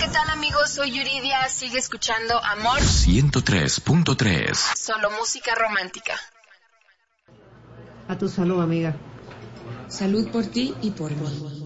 ¿qué tal amigos? Soy Yuridia, sigue escuchando Amor 103.3. Solo música romántica. A tu salud, amiga. Salud por ti y por mí.